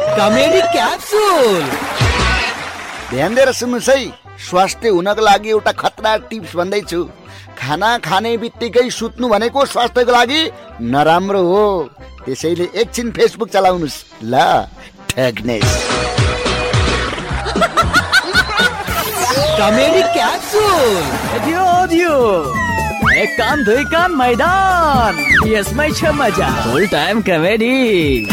Comedy capsule. ध्यान दिएर सुन्नुहोस् है, स्वास्थ्य हुनको लागि एउटा खतरा टिप्स भन्दैछु। खाना खाने बित्तिकै सुत्नु भनेको स्वास्थ्यको लागि नराम्रो हो। त्यसैले एकछिन फेसबुक चलाउनुस् ल ठग्नेस। Comedy capsule. दियो एक कान दुई कान मैदान, यसमै छ मजा। फुल टाइम कमेडी।